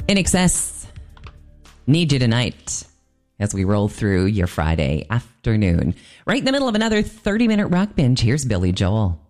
In Excess, Need You Tonight, as we roll through your Friday afternoon. Right in the middle of another 30-minute rock binge, here's Billy Joel.